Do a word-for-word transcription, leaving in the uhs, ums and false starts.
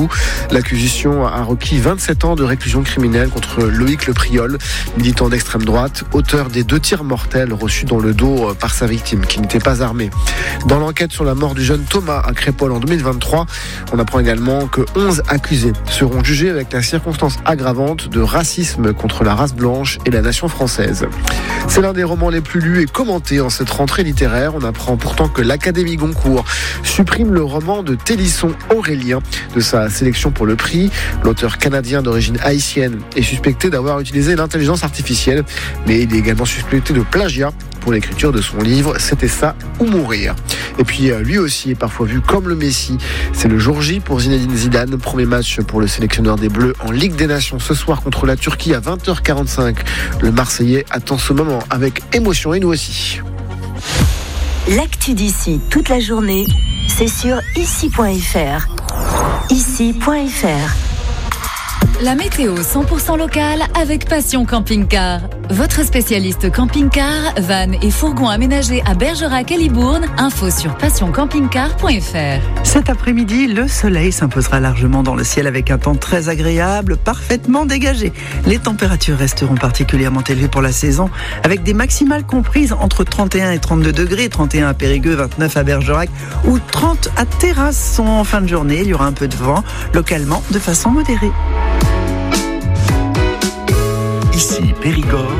Doubs. L'accusation a requis vingt-sept ans de réclusion criminelle contre Loïc Le Priol, militant d'extrême droite, auteur des deux tirs mortels reçus dans le dos par sa victime, qui n'était pas armée. Dans l'enquête sur la mort du jeune Thomas à Crépol en deux mille vingt-trois, on apprend également que onze accusés seront jugés avec la circonstance aggravante de racisme contre la race blanche et la nation française. C'est l'un des romans les plus lus et commentés en cette rentrée littéraire. On apprend pourtant que l'Académie Goncourt supprime le roman de Télisson Aurélien de sa sélection pour le prix. L'auteur canadien d'origine haïtienne est suspecté d'avoir utilisé l'intelligence artificielle, mais il est également suspecté de plagiat pour l'écriture de son livre « C'était ça ou mourir ». Et puis lui aussi est parfois vu comme le Messie. C'est le jour J pour Zinedine Zidane. Premier match pour le sélectionneur des Bleus en Ligue des Nations ce soir contre la Turquie à vingt heures quarante-cinq. Le Marseillais attend ce moment avec émotion et nous aussi. L'actu d'ici toute la journée, c'est sur ici point f r. ici point f r. La météo cent pour cent locale avec Passion Camping Car. Votre spécialiste camping-car, van et fourgon aménagés à Bergerac et Libourne. Info sur passion camping car point f r. Cet après-midi, le soleil s'imposera largement dans le ciel avec un temps très agréable, parfaitement dégagé. Les températures resteront particulièrement élevées pour la saison, avec des maximales comprises entre trente et un et trente-deux degrés, trente et un à Périgueux, vingt-neuf à Bergerac ou trente à Terrasson en fin de journée. Il y aura un peu de vent, localement de façon modérée. Ici Périgord.